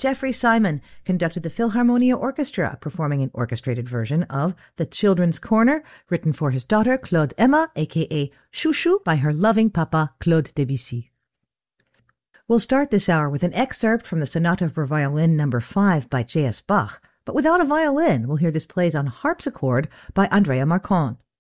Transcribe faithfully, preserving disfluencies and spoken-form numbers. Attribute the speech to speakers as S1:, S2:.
S1: Jeffrey Simon conducted the Philharmonia Orchestra, performing an orchestrated version of The Children's Corner, written for his daughter Claude Emma, aka Chouchou, by her loving papa Claude Debussy. We'll start this hour with an excerpt from the Sonata for Violin number five by J S Bach, but without a violin. We'll hear this played on harpsichord by Andrea Marcon.